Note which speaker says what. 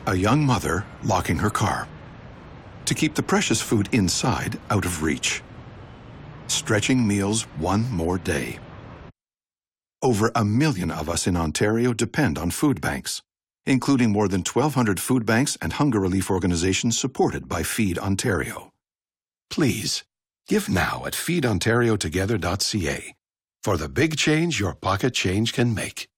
Speaker 1: A young mother locking her car to keep the precious food inside out of reach. Stretching meals one more day. Over 1 million of us in Ontario depend on food banks, including more than 1,200 food banks and hunger relief organizations supported by Feed Ontario. Please, give now at feedontariotogether.ca for the big change your pocket change can make.